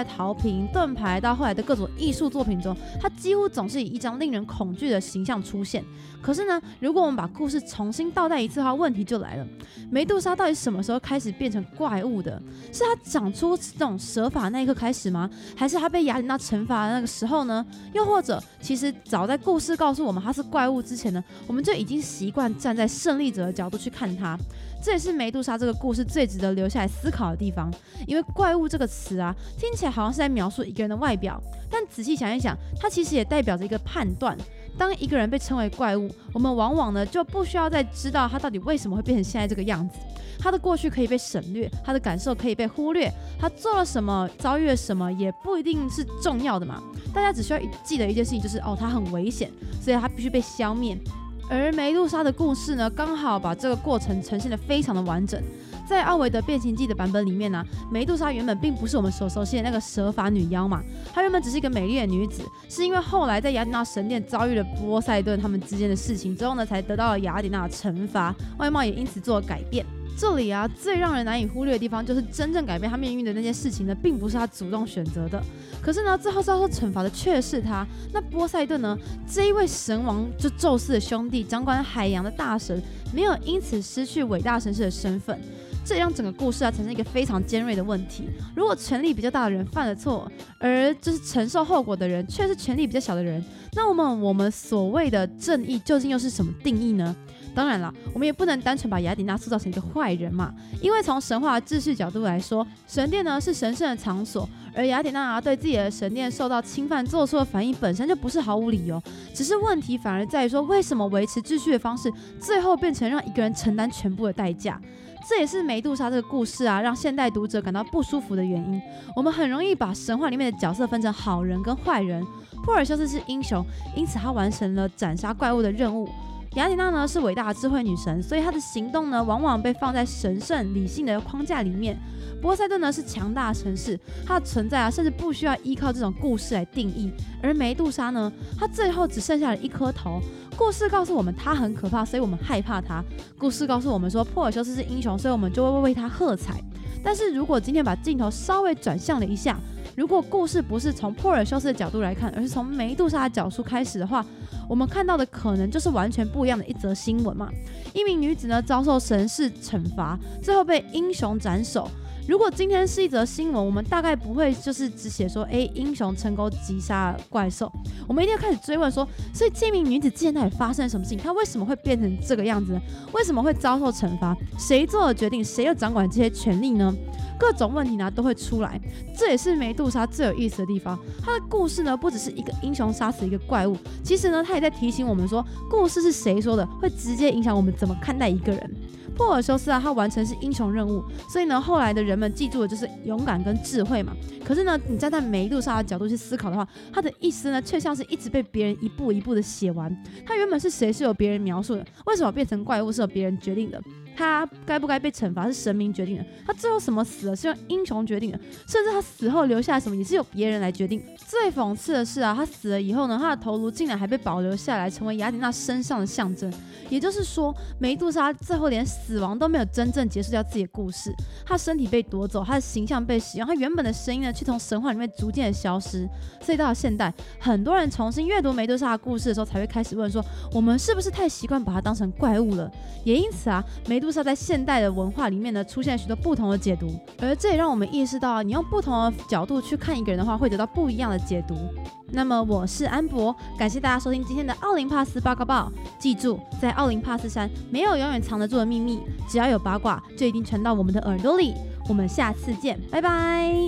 在陶瓶、盾牌到后来的各种艺术作品中，它几乎总是以一张令人恐惧的形象出现。可是呢，如果我们把故事重新倒带一次的话，问题就来了：梅杜莎到底什么时候开始变成怪物的？是她长出这种蛇发那一刻开始吗？还是她被雅典娜惩罚的那个时候呢？又或者，其实早在故事告诉我们她是怪物之前呢，我们就已经习惯站在胜利者的角度去看她。这也是梅杜莎这个故事最值得留下来思考的地方，因为怪物这个词啊，听起来好像是在描述一个人的外表，但仔细想一想，它其实也代表着一个判断。当一个人被称为怪物，我们往往呢就不需要再知道他到底为什么会变成现在这个样子，他的过去可以被省略，他的感受可以被忽略，他做了什么，遭遇了什么，也不一定是重要的嘛。大家只需要记得一件事情，就是他很危险，所以他必须被消灭。而梅杜莎的故事呢，刚好把这个过程呈现得非常的完整。在奥维德变形记的版本里面呢，梅杜莎原本并不是我们所熟悉的那个蛇发女妖嘛，她原本只是一个美丽的女子，是因为后来在雅典娜神殿遭遇了波塞顿他们之间的事情之后呢，才得到了雅典娜的惩罚，外貌也因此做了改变。这里啊，最让人难以忽略的地方就是真正改变他命运的那件事情呢，并不是他主动选择的。可是呢，最后遭受惩罚的却是他。那波塞顿呢，这一位神王就宙斯的兄弟，掌管海洋的大神，没有因此失去伟大神士的身份。这让整个故事啊产生一个非常尖锐的问题：如果权力比较大的人犯了错，而就是承受后果的人却是权力比较小的人，那我们所谓的正义究竟又是什么定义呢？当然啦，我们也不能单纯把雅典娜塑造成一个坏人嘛，因为从神话秩序角度来说，神殿呢是神圣的场所，而雅典娜对自己的神殿受到侵犯做出的反应本身就不是毫无理由，只是问题反而在于说，为什么维持秩序的方式最后变成让一个人承担全部的代价？这也是梅杜莎这个故事啊，让现代读者感到不舒服的原因。我们很容易把神话里面的角色分成好人跟坏人。珀尔修斯是英雄，因此他完成了斩杀怪物的任务。雅典娜呢是伟大的智慧女神，所以她的行动呢往往被放在神圣理性的框架里面。波塞顿呢是强大的城市，它的存在啊甚至不需要依靠这种故事来定义。而梅杜莎呢，她最后只剩下了一颗头。故事告诉我们她很可怕，所以我们害怕她。故事告诉我们说珀尔修斯是英雄，所以我们就会为他喝彩。但是如果今天把镜头稍微转向了一下，如果故事不是从珀尔修斯的角度来看，而是从梅杜莎的角度开始的话，我们看到的可能就是完全不一样的一则新闻嘛。一名女子呢遭受神事惩罚，最后被英雄斩首。如果今天是一则新闻，我们大概不会就是只写说，英雄成功击杀怪兽，我们一定要开始追问说，所以这名女子之前到底发生了什么事情？她为什么会变成这个样子呢？为什么会遭受惩罚？谁做了决定？谁又掌管这些权利呢？各种问题呢都会出来，这也是梅杜莎最有意思的地方。她的故事呢不只是一个英雄杀死一个怪物，其实呢她也在提醒我们说，故事是谁说的，会直接影响我们怎么看待一个人。珀尔修斯啊，他完成是英雄任务，所以呢，后来的人们记住的就是勇敢跟智慧嘛。可是呢，你站在梅杜莎的角度去思考的话，他的一生呢，却像是一直被别人一步一步的写完。他原本是谁是由别人描述的，为什么变成怪物是由别人决定的？他该不该被惩罚是神明决定的，他最后什么死了是用英雄决定的，甚至他死后留下什么也是由别人来决定。最讽刺的是啊，他死了以后呢，他的头颅竟然还被保留下来，成为雅典娜身上的象征。也就是说，梅杜莎最后连死亡都没有真正结束掉自己的故事，她身体被夺走，她的形象被使用，她原本的声音呢，却从神话里面逐渐的消失。所以到了现代，很多人重新阅读梅杜莎的故事的时候，才会开始问说，我们是不是太习惯把它当成怪物了？也因此啊，梅杜莎在现代的文化里面呢，出现了许多不同的解读，而这也让我们意识到，你用不同的角度去看一个人的话，会得到不一样的解读。那么我是安博，感谢大家收听今天的奥林帕斯报告报。记住，在奥林帕斯山没有永远藏得住的秘密，只要有八卦，就一定传到我们的耳朵里。我们下次见，拜拜。